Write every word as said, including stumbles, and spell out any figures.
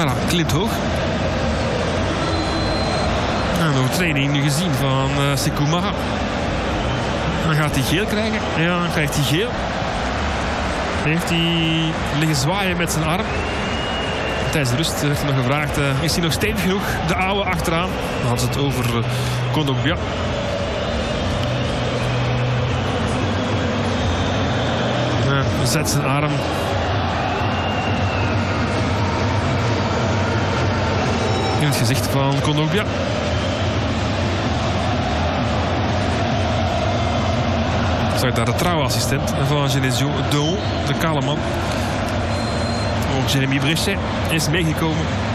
Camara klimt hoog. Nou, de overtreding nu gezien van uh, Sekou Mara. Dan gaat hij geel krijgen. Ja, dan krijgt hij geel. Dan heeft hij liggen zwaaien met zijn arm. Tijdens de rust heeft hij nog gevraagd, uh, is hij nog stevig genoeg? De oude achteraan. Dan had ze het over uh, Kondogbia. Uh, zet zijn arm. In het gezicht van Kondogbia. Zag daar de trouwassistent van Genesio Don, de kale man. Ook Jeremy Brechet is meegekomen.